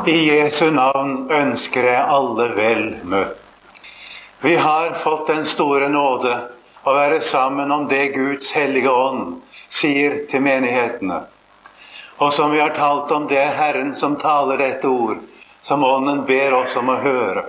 I Jesu navn ønsker jeg alle vel møtt. Vi har fått den store nåde å være sammen om det Guds hellige ånd sier til menighetene. Og som vi har talt om, det er Herren som taler dette ord, som ånden ber oss om å høre.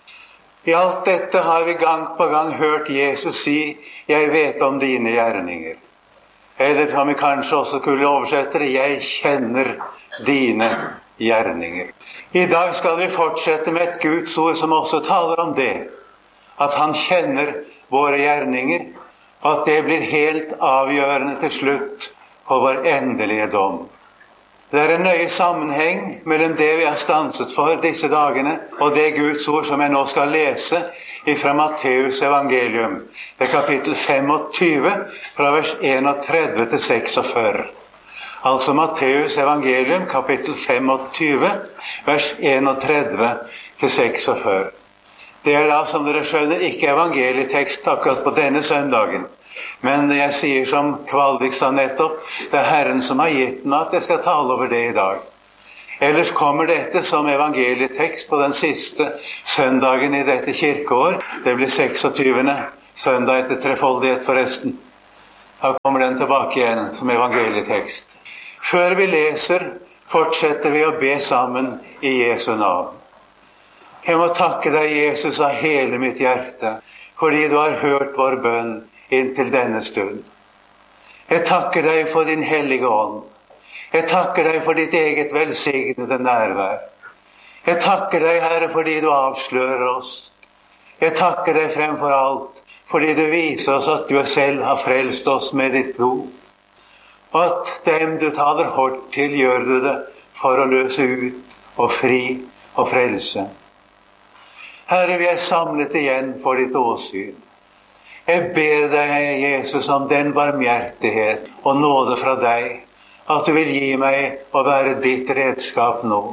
I alt dette har vi gang på gang hørt Jesus si, jeg vet om dine gjerninger. Eller om vi kanskje også skulle oversette det, jeg kjenner dine gjerninger. I dag skal vi fortsette med et Guds ord som også taler om det. At han kjenner våre gjerninger, og at det blir helt avgjørende til slutt på vår endelige dom. Det er en nøye sammenheng mellom det vi har stanset for disse dagene, og det Guds ord som jeg nå skal lese fra Matteus evangelium. Det er kapittel 25, fra vers 31 til 46. Altså Matteus evangelium, kapittel 25, vers 31 til 46. Det er da, som dere skjønner, ikke evangelietekst akkurat på denne søndagen. Men jeg sier som Kvalvik sa nettopp, det er Herren som har gitt meg at jeg skal tale over det i dag. Ellers kommer dette som evangelietekst på den siste søndagen i dette kirkeår. Det blir 26. søndag etter trefoldighet forresten. Da kommer den tilbake igjen som evangelietekst. Før vi leser, fortsetter vi å be sammen i Jesu navn. Jeg må takke deg, Jesus, av hele mitt hjerte, fordi du har hørt vår bønn inntil denne stund. Jeg takker deg for din hellige ånd. Jeg takker deg for ditt eget velsignede nærvær. Jeg takker deg, Herre, fordi du avslører oss. Jeg takker deg fremfor alt, fordi du viser oss at du selv har frelst oss med ditt blod. Og at dem du taler hårdt til, gjør du det for å løse ut og fri og frelse. Herre, vi er samlet igjen for ditt åsyn. Jeg ber deg, Jesus, om den barmhjertighet og nåde fra deg, at du vil gi meg å være ditt redskap nå.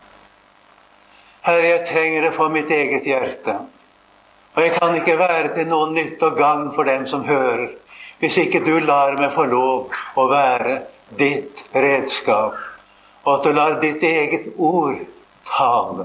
Herre, jeg trenger det for mitt eget hjerte, og jeg kan ikke være til noe nytt og gagn for dem som hører, hvis ikke du lar meg få lov å være ditt redskap, og at du lar ditt eget ord tale.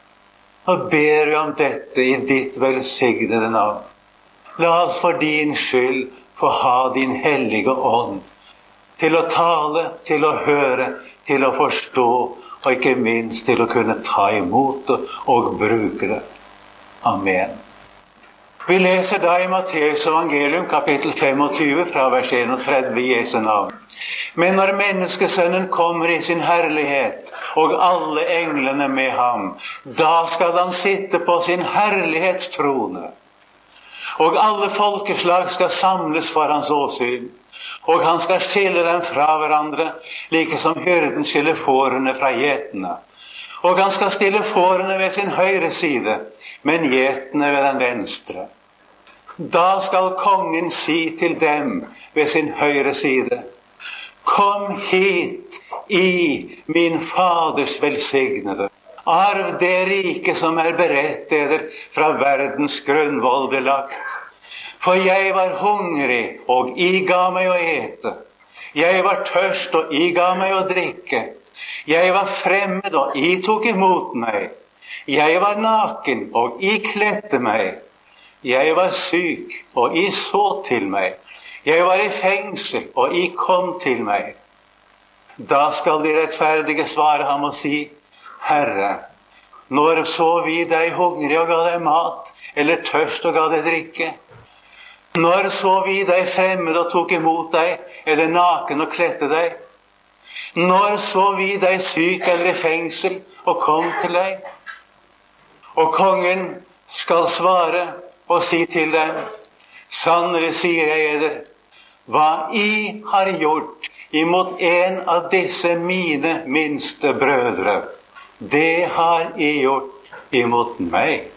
Og ber vi om dette i ditt velsignede navn. La oss for din skyld få ha din hellige ånd, til å tale, til å høre, til å forstå, og ikke minst til å kunne ta imot det og bruke det. Amen. Vi leser da i Matteus evangelium, kapittel 25, fra vers 31 i Jesu navn. Men når menneskesønnen kommer i sin herlighet, og alle englene med ham, da skal han sitte på sin herlighetstrone. Og alle folkeslag skal samles for hans åsyn, og han skal skille dem fra hverandre, like som hyrden skiller fårene fra gjetene. Og han skal stille fårene ved sin høyre side, men gjetene ved den venstre. Da skal kongen si til dem ved sin høyre side, kom hit i min faders velsignede. Arv det rike som er beredt eder fra verdens grunnvoll ble lagt. For jeg var hungrig, og I ga meg å ete. Jeg var tørst, og I ga meg å drikke. Jeg var fremmed, og I tok imot meg. Jeg var naken, og I kledde meg. Jeg var syk, og I så til meg. Jeg var i fengsel, og I kom til meg. Da skal de rettferdige svare ham og si, Herre, når så vi deg hungrig og ga deg mat, eller tørst og ga deg drikke? Når så vi deg fremmed og tok imot deg, eller naken og kledde deg? Når så vi deg syk eller i fengsel og kom til deg? Og kongen skal svare og si til dem, sannelig sier jeg eder, hva I har gjort imot en av disse mine minste brødre, det har I gjort imot meg.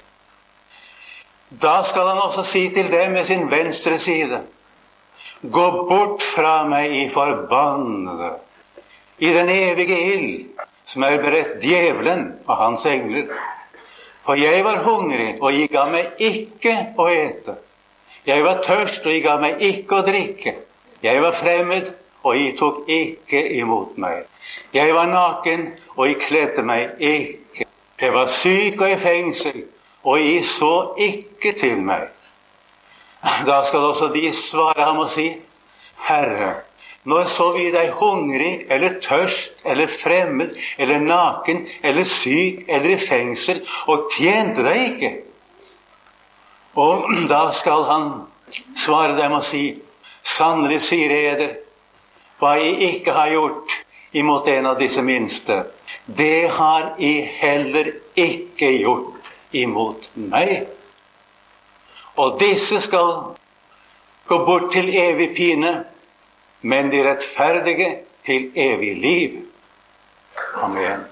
Da skal han også si til dem med sin venstre side, gå bort fra meg I forbannede, I den evige ild, som er beredt djevelen og hans engler. For jeg var hungrig, og I ga meg ikke å ete. Jeg var tørst, og I ga meg ikke å drikke. Jeg var fremmed, og I tok ikke imot meg. Jeg var naken, og I kledde meg ikke. Jeg var syk og I fengsel, og I så ikke til meg. Da skal også de svare ham og si, Herre, når så vi deg hungrig, eller tørst, eller fremmed, eller naken, eller syk, eller I fengsel, og tjente deg ikke? Og da skal han svare dem og si, sannelig sier jeg eder, hva jeg ikke har gjort imot en av disse minste, det har jeg heller ikke gjort imot meg. Og disse skal gå bort til evig pine, men de rettferdige til evig liv. Amen.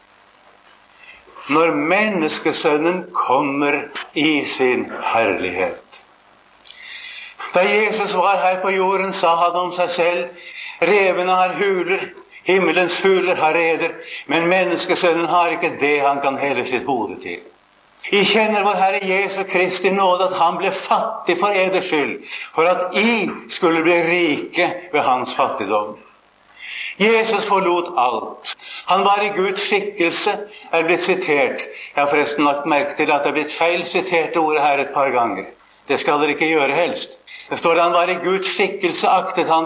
Når menneskesønnen kommer I sin herlighet. Da Jesus var her på jorden, sa han om seg selv, revene har huler, himmelens huler har reder, men menneskesønnen har ikke det han kan helle sitt hode til. I kjenner vår Herre Jesu Kristi nåde at han ble fattig for eders skyld, for at I skulle bli rike ved hans fattigdom. Jesus forlot alt. Han var I Guds skikkelse, blitt sitert. Jeg har forresten lagt merke til at det blitt feil sitert ordet her et par ganger. Det skal dere ikke gjøre helst. Det står at han var I Guds skikkelse, aktet han